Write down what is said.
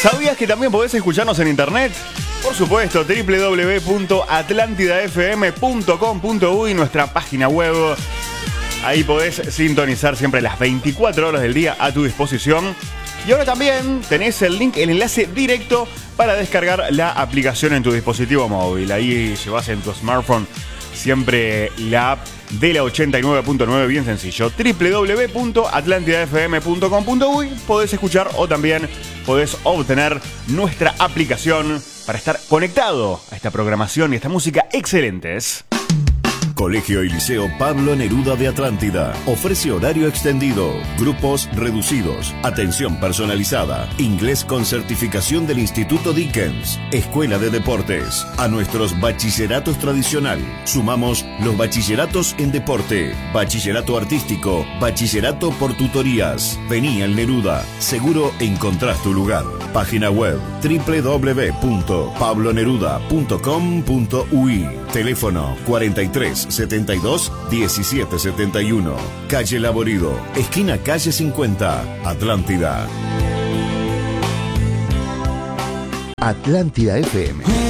¿Sabías que también podés escucharnos en internet? Por supuesto, www.atlantidafm.com.uy, nuestra página web. Ahí podés sintonizar siempre las 24 horas del día a tu disposición. Y ahora también tenés el link, el enlace directo para descargar la aplicación en tu dispositivo móvil. Ahí llevas en tu smartphone siempre la app de la 89.9, bien sencillo. www.atlantidafm.com.uy. Podés escuchar o también podés obtener nuestra aplicación para estar conectado a esta programación y esta música excelentes. Colegio y Liceo Pablo Neruda de Atlántida ofrece horario extendido, grupos reducidos, atención personalizada, inglés con certificación del Instituto Dickens, escuela de deportes. A nuestros bachilleratos tradicional sumamos los bachilleratos en deporte, bachillerato artístico, bachillerato por tutorías. Vení al Neruda, seguro encontrás tu lugar. Página web www.pabloneruda.com.uy. Teléfono 43 72 17 71. Calle Laborido, esquina calle 50, Atlántida. Atlántida FM.